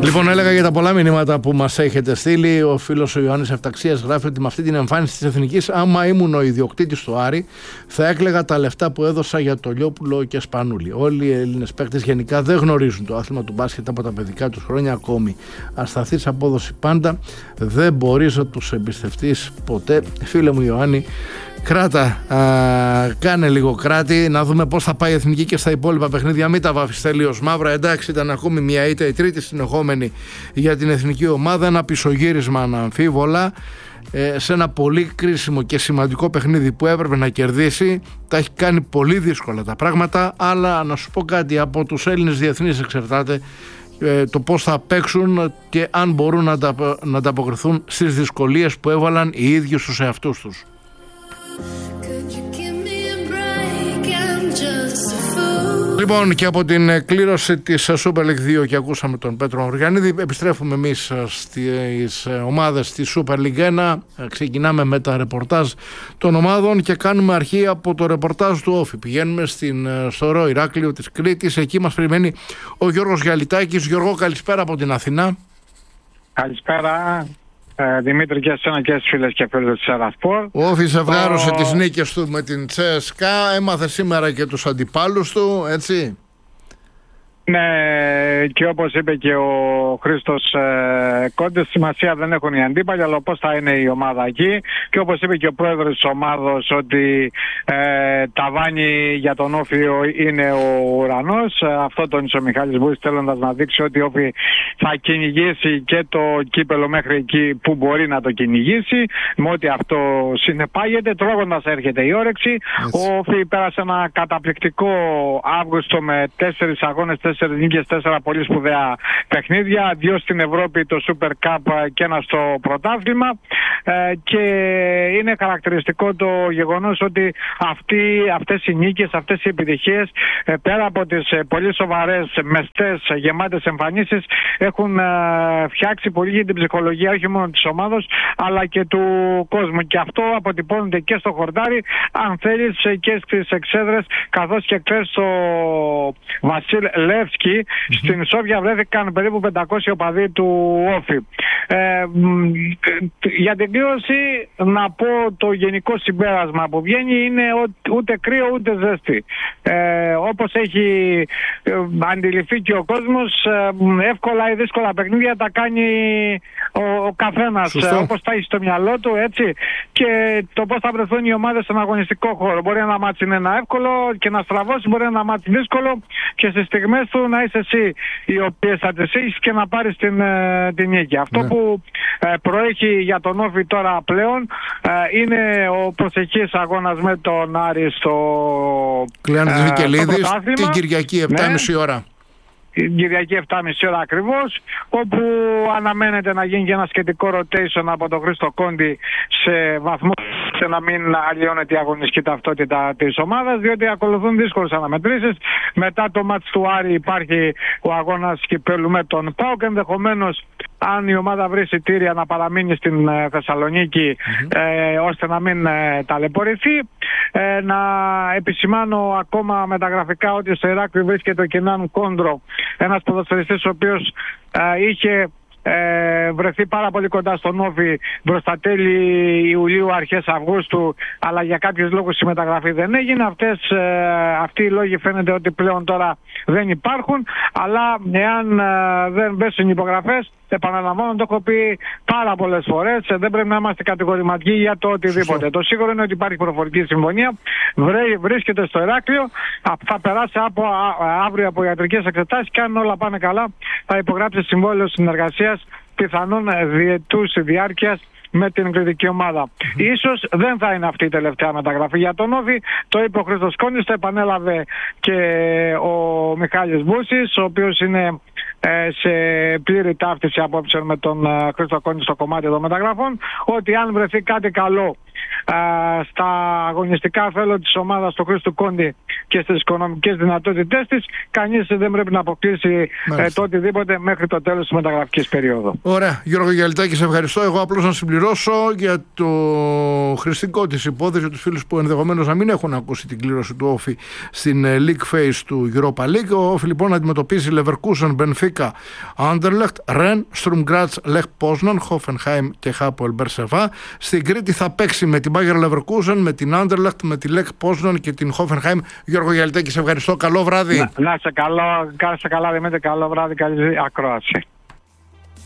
Λοιπόν, έλεγα για τα πολλά μηνύματα που μας έχετε στείλει. Ο φίλος ο Ιωάννης Ευταξίας γράφει ότι με αυτή την εμφάνιση της Εθνικής, άμα ήμουν ο ιδιοκτήτης του Άρη, θα έκλαιγα τα λεφτά που έδωσα για το Λιόπουλο και Σπανούλη. Όλοι οι Έλληνες παίκτες γενικά δεν γνωρίζουν το άθλημα του μπάσκετ από τα παιδικά τους χρόνια ακόμη. Ασταθής απόδοση πάντα, δεν μπορείς να τους εμπιστευτείς ποτέ. Φίλε μου Ιωάννη, κράτα, κάνε λίγο κράτη, να δούμε πώς θα πάει η Εθνική και στα υπόλοιπα παιχνίδια. Μην τα βάφεις τελείως μαύρα. Εντάξει, ήταν ακόμη μια ήττα, η τρίτη συνεχόμενη για την εθνική ομάδα. Ένα πισωγύρισμα αναμφίβολα σε ένα πολύ κρίσιμο και σημαντικό παιχνίδι που έπρεπε να κερδίσει. Τα έχει κάνει πολύ δύσκολα τα πράγματα, αλλά να σου πω κάτι, από τους Έλληνες διεθνείς εξαρτάται το πώς θα παίξουν και αν μπορούν να ανταποκριθούν στις δυσκολίες που έβαλαν οι ίδιοι στους εαυτούς τους. Λοιπόν, και από την κλήρωση της Super League 2 και ακούσαμε τον Πέτρο Μαυρογιαννίδη, επιστρέφουμε εμείς στις ομάδες της Super League 1. Ξεκινάμε με τα ρεπορτάζ των ομάδων και κάνουμε αρχή από το ρεπορτάζ του Όφη. Πηγαίνουμε στο Ρο Ηράκλειο της Κρήτης. Εκεί μας περιμένει ο Γιώργος Γιαλιτάκης. Γιώργο, καλησπέρα από την Αθηνά. Καλησπέρα Δημήτρη, και εσένα και στις φίλες και φίλους της Ερασπορ. Ο Όφης ευγάρωσε τις νίκες του με την Τσέσκα, έμαθε σήμερα και τους αντιπάλους του, έτσι. Ναι, και όπως είπε και ο Χρήστος Κόντες, σημασία δεν έχουν οι αντίπαλοι, αλλά πώς θα είναι η ομάδα εκεί. Και όπως είπε και ο πρόεδρος της ομάδος, ότι ταβάνι για τον Όφη είναι ο ουρανός. Αυτό τόνισε ο Μιχάλης Μπούης, θέλοντας να δείξει ότι ο Όφη θα κυνηγήσει και το κύπελο μέχρι εκεί που μπορεί να το κυνηγήσει, με ό,τι αυτό συνεπάγεται. Τρώγοντας έρχεται η όρεξη. Ο Όφη πέρασε ένα καταπληκτικό Αύγουστο με 4 αγώνες, 4 νίκες, 4 πολύ σπουδαία παιχνίδια, 2 στην Ευρώπη, το Super Cup και 1 στο πρωτάθλημα, και είναι χαρακτηριστικό το γεγονός ότι αυτές οι νίκες, αυτές οι επιτυχίες, πέρα από τις πολύ σοβαρές, μεστές, γεμάτες εμφανίσεις, έχουν φτιάξει πολύ για την ψυχολογία όχι μόνο της ομάδος αλλά και του κόσμου, και αυτό αποτυπώνεται και στο χορτάρι, αν θέλεις, και στις εξέδρες, καθώς και χθες στο Βασίλ Λεύσκι στην Σόφια βρέθηκαν περίπου 500 οπαδοί του Όφη. Για την κλήρωση να πω το γενικό συμπέρασμα που βγαίνει είναι ούτε κρύο ούτε ζέστη. Όπως έχει αντιληφθεί και ο κόσμος, εύκολα ή δύσκολα παιχνίδια τα κάνει ο καθένας όπως τα έχει στο μυαλό του, έτσι, και το πώς θα βρεθούν οι ομάδες στον αγωνιστικό χώρο. Μπορεί ένα μάτσι είναι ένα εύκολο και να στραβώσει, μπορεί ένα μάτσι δύσκολο και στις στιγμές του να είσαι εσύ οι οποίες θα τις έχεις και να πάρεις την νίκη. Αυτό που προέχει για τον Όφη τώρα πλέον είναι ο προσεχής αγώνας με τον Άρη στο Κλειάνης Βικελίδης την Κυριακή 7.30 ώρα. Την Κυριακή 7.30 ώρα ακριβώς, όπου αναμένεται να γίνει και ένα σχετικό rotation από τον Χρήστο Κόντι σε βαθμό ώστε να μην αλλοιώνεται η αγωνιστική ταυτότητα της ομάδας, διότι ακολουθούν δύσκολες αναμετρήσεις. Μετά το μάτς του Άρη υπάρχει ο αγώνας κυπέλου με τον ΠΑΟΚ. Ενδεχομένως, αν η ομάδα βρει εισιτήρια, να παραμείνει στην Θεσσαλονίκη ώστε να μην ταλαιπωρηθεί. Να επισημάνω ακόμα με τα γραφικά ότι στο Ηράκλειο βρίσκεται ο Κινάν Κόντρο, ένας ποδοσφαιριστής ο οποίος είχε βρεθεί πάρα πολύ κοντά στον Όφη προς τα τέλη Ιουλίου, αρχές Αυγούστου, αλλά για κάποιους λόγους η μεταγραφή δεν έγινε. Αυτοί οι λόγοι φαίνεται ότι πλέον τώρα δεν υπάρχουν, αλλά εάν δεν πέσουν υπογραφές, επαναλαμβάνω, το έχω πει πάρα πολλές φορές, δεν πρέπει να είμαστε κατηγορηματικοί για το οτιδήποτε. Το σίγουρο είναι ότι υπάρχει προφορική συμφωνία, βρίσκεται στο Ηράκλειο, θα περάσει από αύριο από ιατρικές εξετάσεις και αν όλα πάνε καλά θα υπογράψει συμβόλαιο συνεργασίας πιθανόν διετούς διάρκειας με την κριτική ομάδα. Ίσως δεν θα είναι αυτή η τελευταία μεταγραφή για τον Όφη. Το είπε ο Χρήστος Κόνης, το επανέλαβε και ο Μιχάλης Μπούσης, ο οποίος είναι σε πλήρη ταύτιση απόψε με τον Χρήστο Κόνη στο κομμάτι των μεταγραφών, ότι αν βρεθεί κάτι καλό στα αγωνιστικά θέλω της ομάδας του Χρήστου Κόντι και στις οικονομικές δυνατότητές της, κανείς δεν πρέπει να αποκλείσει το οτιδήποτε μέχρι το τέλος της μεταγραφικής περίοδου. Ωραία. Γιώργο Γιαλιτάκη, σε ευχαριστώ. Εγώ απλώς να συμπληρώσω για το χρηστικό της υπόθεση, τους φίλους που ενδεχομένως να μην έχουν ακούσει την κλήρωση του Όφη στην League Phase του Europa League. Ο Όφη λοιπόν αντιμετωπίζει Leverkusen, Benfica, Anderlecht, Rennes, Sturm Graz, Lech Poznan, Hoffenheim και Hapoel Beersheva. Στην Κρήτη θα παίξει με την Bayer Leverkusen, με την Anderlecht, με τη Lech Poznan και την Hoffenheim. Γιώργο Γιαλιτάκη, σε ευχαριστώ. Καλό βράδυ. Να σε καλά, Δημήτρη. Καλό βράδυ, καλή ακρόαση.